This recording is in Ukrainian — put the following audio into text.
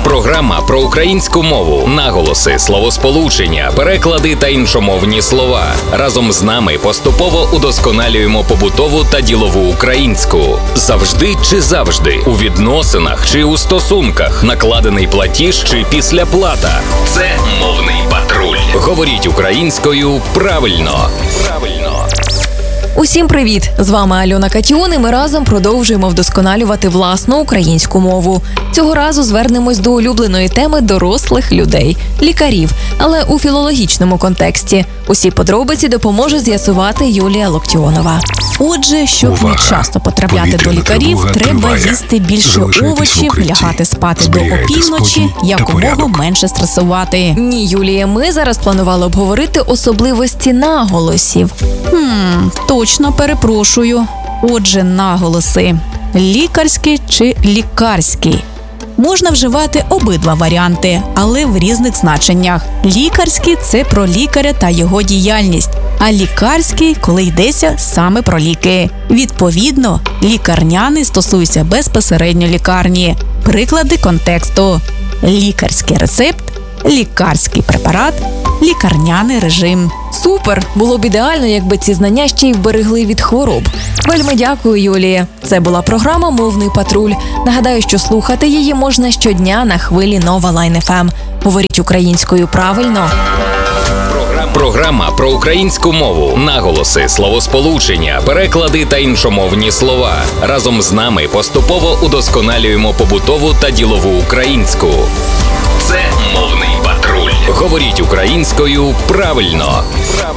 Програма про українську мову, наголоси, словосполучення, переклади та іншомовні слова. Разом з нами поступово удосконалюємо побутову та ділову українську. Завжди чи завжди, у відносинах чи у стосунках, накладений платіж чи післяплата. Це мовний патруль. Говоріть українською правильно. Усім привіт! З вами Альона Катіон, і ми разом продовжуємо вдосконалювати власну українську мову. Цього разу звернемось до улюбленої теми дорослих людей – лікарів, але у філологічному контексті. Усі подробиці допоможе з'ясувати Юлія Локтіонова. Отже, щоб не часто потрапляти до лікарів, треба їсти більше овочів, лягати спати до опівночі, якомога менше стресувати. Ні, Юлія, ми зараз планували обговорити особливості наголосів. Точно, перепрошую. Отже, наголоси. Лікарський чи лікарський. Можна вживати обидва варіанти, але в різних значеннях. Лікарський – це про лікаря та його діяльність, а лікарський – коли йдеться саме про ліки. Відповідно, лікарняний стосується безпосередньо лікарні. Приклади контексту. Лікарський рецепт, лікарський препарат, лікарняний режим. Супер! Було б ідеально, якби ці знання ще й вберегли від хвороб. Вельми дякую, Юлія. Це була програма «Мовний патруль». Нагадаю, що слухати її можна щодня на хвилі Нова Лайн ФМ. Говоріть українською правильно. Програма про українську мову, наголоси, словосполучення, переклади та іншомовні слова. Разом з нами поступово удосконалюємо побутову та ділову українську. Це мовний патруль. Говоріть українською правильно.